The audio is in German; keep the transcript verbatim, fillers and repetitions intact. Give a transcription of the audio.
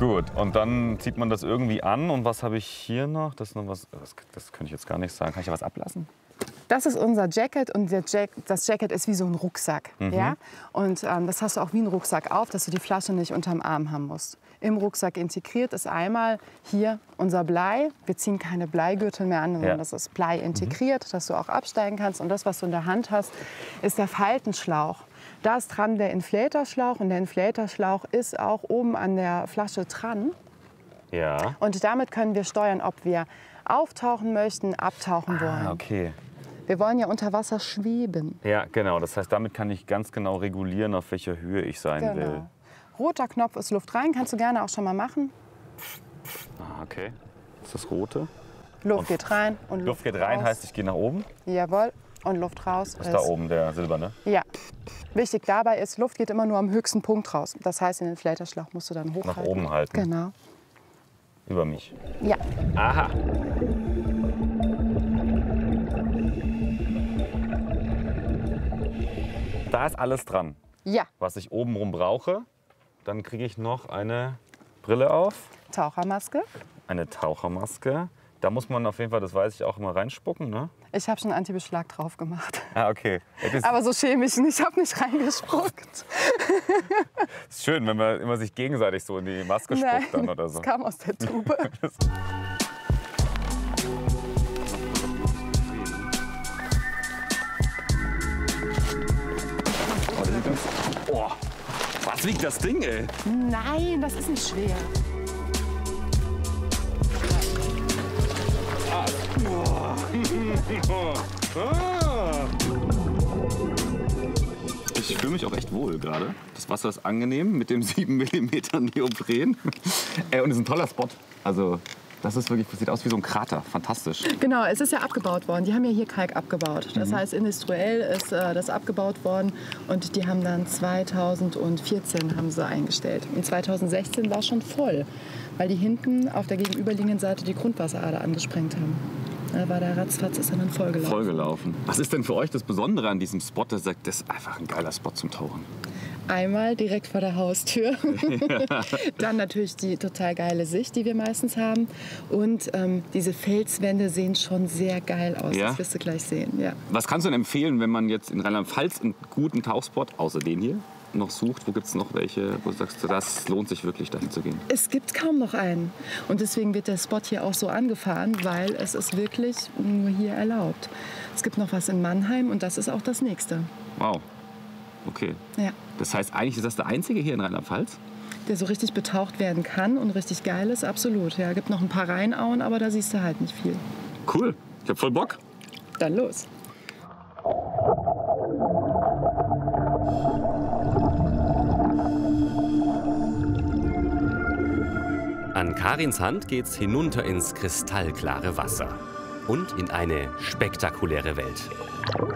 Gut, und dann zieht man das irgendwie an. Und was habe ich hier noch? Das, ist noch was, das, das könnte ich jetzt gar nicht sagen. Kann ich da was ablassen? Das ist unser Jacket und der Jack, das Jacket ist wie so ein Rucksack. Mhm. Ja? Und ähm, das hast du auch wie ein Rucksack auf, dass du die Flasche nicht unterm Arm haben musst. Im Rucksack integriert ist einmal hier unser Blei. Wir ziehen keine Bleigürtel mehr an, sondern Ja. das ist Blei integriert, mhm. dass du auch absteigen kannst. Und das, was du in der Hand hast, ist der Faltenschlauch. Da ist dran der Inflatorschlauch und der Inflatorschlauch ist auch oben an der Flasche dran. Ja. Und damit können wir steuern, ob wir auftauchen möchten, abtauchen wollen. Ah, okay. Wir wollen ja unter Wasser schweben. Ja, genau. Das heißt, damit kann ich ganz genau regulieren, auf welcher Höhe ich sein Genau. will. Roter Knopf ist Luft rein, kannst du gerne auch schon mal machen. Ah, okay. Das ist das Rote. Luft Und geht rein und Luft, Luft geht rein, raus. heißt, ich gehe nach oben. Jawohl. Und Luft raus Das ist da oben, der silberne. Ja. Wichtig dabei ist, Luft geht immer nur am höchsten Punkt raus. Das heißt, den Inflatorschlauch musst du dann hochhalten. Nach oben halten. Genau. Über mich. Ja. Aha. Da ist alles dran, Ja. was ich obenrum brauche. Dann kriege ich noch eine Brille auf, Tauchermaske. eine Tauchermaske. Da muss man auf jeden Fall, das weiß ich, auch mal reinspucken, ne? Ich habe schon Antibeschlag drauf gemacht. Ah, okay. Das ist, Aber so chemisch, ich habe nicht reingespuckt. ist schön, wenn man immer sich gegenseitig so in die Maske spuckt Nein, dann oder so. das kam aus der Tube. Oh, was wiegt das Ding, ey? Nein, das ist nicht schwer. Ich fühle mich auch echt wohl gerade. Das Wasser ist angenehm mit dem sieben Millimeter Neopren. Äh, und es ist ein toller Spot. Also das ist wirklich, das sieht aus wie so ein Krater. Fantastisch. Genau, es ist ja abgebaut worden. Die haben ja hier Kalk abgebaut. Das Mhm. heißt, industriell ist äh, das abgebaut worden und die haben dann zweitausendvierzehn haben sie eingestellt. Und zweitausendsechzehn war schon voll, weil die hinten auf der gegenüberliegenden Seite die Grundwasserader angesprengt haben. Da war der ratzfatz, ist dann vollgelaufen. Vollgelaufen. Was ist denn für euch das Besondere an diesem Spot, dass ihr sagt, das ist einfach ein geiler Spot zum Tauchen? Einmal direkt vor der Haustür. Dann natürlich die total geile Sicht, die wir meistens haben. Und ähm, diese Felswände sehen schon sehr geil aus. Ja? Das wirst du gleich sehen. Ja. Was kannst du denn empfehlen, wenn man jetzt in Rheinland-Pfalz einen guten Tauchspot, außer den hier, noch sucht? Wo gibt es noch welche, wo du sagst, das lohnt sich wirklich, dahin zu gehen? Es gibt kaum noch einen. Und deswegen wird der Spot hier auch so angefahren, weil es ist wirklich nur hier erlaubt. Es gibt noch was in Mannheim und das ist auch das nächste. Wow. Okay. Ja. Das heißt, eigentlich ist das der einzige hier in Rheinland-Pfalz? Der so richtig betaucht werden kann und richtig geil ist, absolut. Ja, gibt noch ein paar Rheinauen, aber da siehst du halt nicht viel. Cool. Ich hab voll Bock. Dann los. An Karins Hand geht's hinunter ins kristallklare Wasser und in eine spektakuläre Welt.